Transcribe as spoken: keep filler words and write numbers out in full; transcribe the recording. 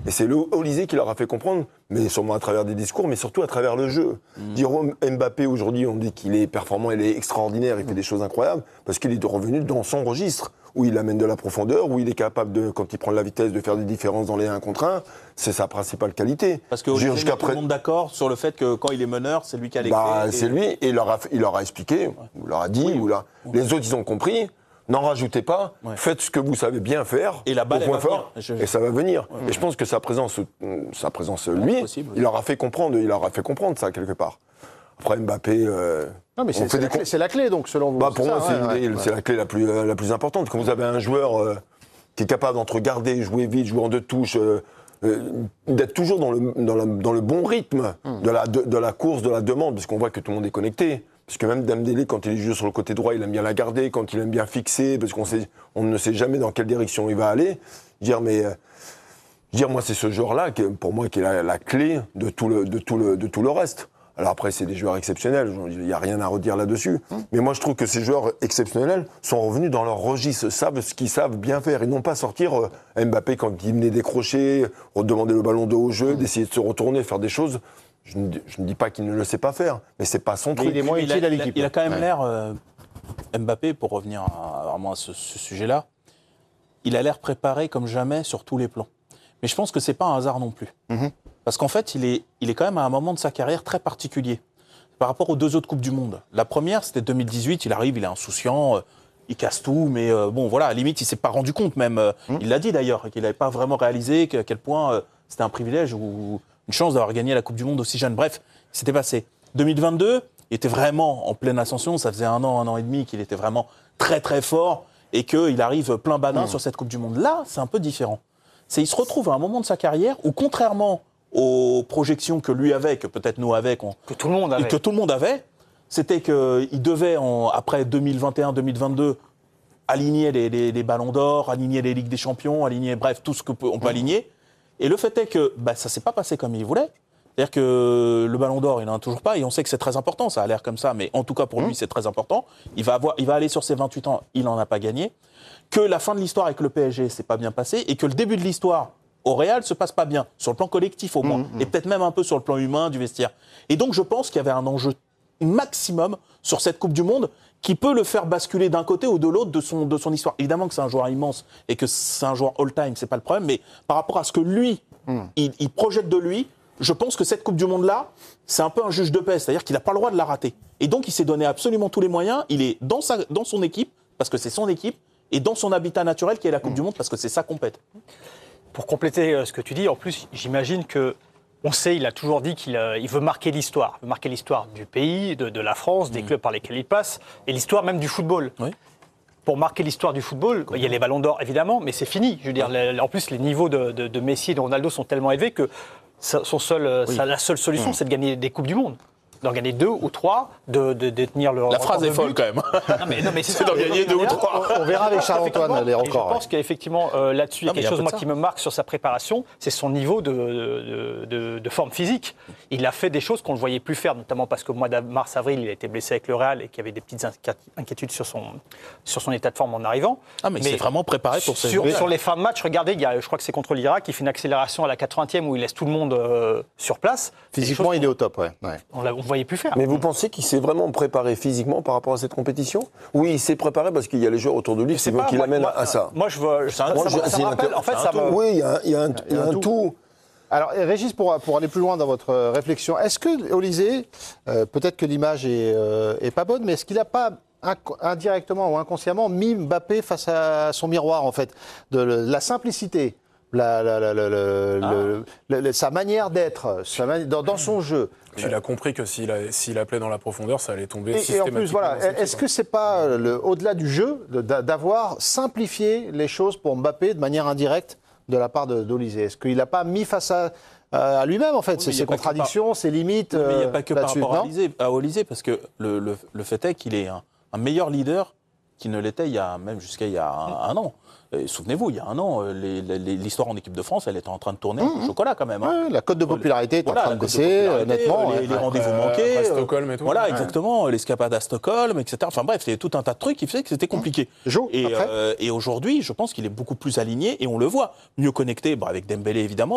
Et c'est le Olysée qui leur a fait comprendre, mais sûrement à travers des discours, mais surtout à travers le jeu. Mmh. Dire Mbappé, aujourd'hui, on dit qu'il est performant, il est extraordinaire, il fait mmh. des choses incroyables, parce qu'il est revenu dans son registre, où il amène de la profondeur, où il est capable, de, quand il prend de la vitesse, de faire des différences dans les un contre un. C'est sa principale qualité. Parce que Olysée met tout le monde d'accord sur le fait que quand il est meneur, c'est lui qui a les bah, clés. C'est et... lui, et il leur a, il leur a expliqué, ouais. il leur a dit, oui, ou là, oui. les autres, ils ont compris. N'en rajoutez pas, ouais. faites ce que vous savez bien faire, et la balle au point va fort, je... et ça va venir. Ouais. Et je pense que sa présence, sa présence ouais, lui, possible, il leur a fait comprendre, il leur a fait comprendre ça quelque part. Après Mbappé, euh, non mais c'est la, clé, la clé donc selon vous. Bah, pour moi, c'est ouais, ouais. la clé la plus la plus importante. Quand vous avez un joueur euh, qui est capable d'entre garder, jouer vite, jouer en deux touches, euh, euh, d'être toujours dans le dans, la, dans le bon rythme mm. de la de, de la course, de la demande, parce qu'on voit que tout le monde est connecté. Parce que même Dembélé, quand il joue sur le côté droit, il aime bien la garder, quand il aime bien fixer, parce qu'on sait, on ne sait jamais dans quelle direction il va aller. Dire, mais, euh, dire, moi, c'est ce joueur-là, qui, pour moi, qui est la, la clé de tout, le, de, tout le, de tout le reste. Alors après, c'est des joueurs exceptionnels, il n'y a rien à redire là-dessus. Mmh. Mais moi, je trouve que ces joueurs exceptionnels sont revenus dans leur registre, savent ce qu'ils savent bien faire. Ils n'ont pas sortir euh, Mbappé quand il venait décrocher, redemander le ballon de haut jeu, mmh. d'essayer de se retourner, faire des choses. Je ne, je ne dis pas qu'il ne le sait pas faire, mais c'est pas son mais truc. Il est moins utile à l'équipe. Il a quand même ouais. l'air, euh, Mbappé, pour revenir à, vraiment à ce, ce sujet-là, il a l'air préparé comme jamais sur tous les plans. Mais je pense que c'est pas un hasard non plus. Mm-hmm. Parce qu'en fait, il est, il est quand même à un moment de sa carrière très particulier par rapport aux deux autres Coupes du Monde. La première, c'était deux mille dix-huit, il arrive, il est insouciant, euh, il casse tout, mais euh, bon, voilà, à la limite, il s'est pas rendu compte même. Euh, mm. Il l'a dit d'ailleurs, qu'il n'avait pas vraiment réalisé à quel point euh, c'était un privilège ou une chance d'avoir gagné la Coupe du Monde aussi jeune. Bref, c'était passé. deux mille vingt-deux, il était vraiment en pleine ascension. Ça faisait un an, un an et demi qu'il était vraiment très, très fort et qu'il arrive plein badin mmh. sur cette Coupe du Monde. Là, c'est un peu différent. C'est, il se retrouve à un moment de sa carrière où, contrairement aux projections que lui avait, que peut-être nous avait, qu'on, que tout le monde avait, que tout le monde avait, c'était qu'il devait, en, après deux mille vingt et un deux mille vingt-deux, aligner les, les, les ballons d'or, aligner les Ligues des Champions, aligner, bref, tout ce qu'on peut, on peut mmh. aligner. Et le fait est que bah, ça ne s'est pas passé comme il voulait. C'est-à-dire que le ballon d'or, il n'en a toujours pas. Et on sait que c'est très important. Ça a l'air comme ça. Mais en tout cas, pour mmh. lui, c'est très important. Il va, avoir, il va aller sur ses vingt-huit ans. Il n'en a pas gagné. Que la fin de l'histoire avec le P S G ne s'est pas bien passée. Et que le début de l'histoire au Real ne se passe pas bien. Sur le plan collectif, au moins. Mmh. Et peut-être même un peu sur le plan humain du vestiaire. Et donc, je pense qu'il y avait un enjeu maximum sur cette Coupe du Monde qui peut le faire basculer d'un côté ou de l'autre de son, de son histoire. Évidemment que c'est un joueur immense et que c'est un joueur all-time, c'est pas le problème, mais par rapport à ce que lui, mm. il, il projette de lui, je pense que cette Coupe du Monde-là, c'est un peu un juge de paix, c'est-à-dire qu'il n'a pas le droit de la rater. Et donc, il s'est donné absolument tous les moyens, il est dans, sa, dans son équipe, parce que c'est son équipe, et dans son habitat naturel qui est la Coupe mm. du Monde, parce que c'est sa compète. Pour compléter euh, ce que tu dis, en plus, j'imagine que on sait, il a toujours dit qu'il euh, il veut marquer l'histoire. Il veut marquer l'histoire du pays, de, de la France, des mmh. clubs par lesquels il passe, et l'histoire même du football. Oui. Pour marquer l'histoire du football, il y a les ballons d'or évidemment, mais c'est fini. Je veux dire, ouais. les, en plus, les niveaux de, de, de Messi et de Ronaldo sont tellement élevés que son seul, oui. sa, la seule solution, mmh. c'est de gagner des Coupes du Monde. D'en gagner deux ou trois, de, de, de tenir le La phrase est folle quand même. Non mais, non, mais c'est, c'est d'en gagner deux ou trois. On, on verra avec Charles-Antoine les records. Je pense ouais. qu'effectivement euh, là-dessus, il y a quelque chose moi, qui me marque sur sa préparation, c'est son niveau de, de, de, de forme physique. Il a fait des choses qu'on ne le voyait plus faire, notamment parce qu'au mois de mars-avril, il a été blessé avec le Real et qu'il y avait des petites inquiétudes sur son, sur son état de forme en arrivant. Ah mais, mais il s'est vraiment préparé pour ces sur, sur les fins de match, regardez, il y a, je crois que c'est contre l'Irak, il fait une accélération à la quatre-vingtième où il laisse tout le monde euh, sur place. Physiquement, il est au top, ouais. ouais. On ne voyait plus faire. Mais vous pensez qu'il s'est vraiment préparé physiquement par rapport à cette compétition ? Oui, il s'est préparé parce qu'il y a les joueurs autour de lui qui l'amènent à ça. Moi, je veux. Ça, moi, ça, je, ça me rappelle, en fait, ça me... Oui, il y a, il y a un, il y a un tout. tout. Alors, Régis, pour, pour aller plus loin dans votre réflexion, est-ce que Olysée, euh, peut-être que l'image est, euh, est pas bonne, mais est-ce qu'il n'a pas indirectement ou inconsciemment mis Mbappé face à son miroir, en fait, de la simplicité ? La, la, la, la, la, ah. le, le, le, sa manière d'être, sa mani- dans, dans son jeu. Puis il a compris que s'il, a, s'il appelait dans la profondeur, ça allait tomber et, systématiquement. Et en plus, voilà, est-ce que c'est pas le, au-delà du jeu de, d'avoir simplifié les choses pour Mbappé de manière indirecte de la part de, d'Olysée ? Est-ce qu'il n'a pas mis face à, à lui-même en fait, oui, ses contradictions, par... ses limites mais il n'y a pas que par rapport à Olysée, à Olysée, parce que le, le, le fait est qu'il est un, un meilleur leader qu'il ne l'était il y a même jusqu'à il y a un, un an. Et souvenez-vous, il y a un an, les, les, l'histoire en équipe de France, elle était en train de tourner mmh. au chocolat quand même. Hein. Ouais, la cote de popularité est voilà, en train de baisser, nettement. Les, ouais. les rendez-vous euh, manqués. À Stockholm et tout. Voilà, ouais. exactement. L'escapade à Stockholm, et cetera. Enfin bref, il y avait tout un tas de trucs qui faisaient que c'était compliqué. Mmh. Jo, et, euh, et aujourd'hui, je pense qu'il est beaucoup plus aligné et on le voit. Mieux connecté, bon, avec Dembélé évidemment.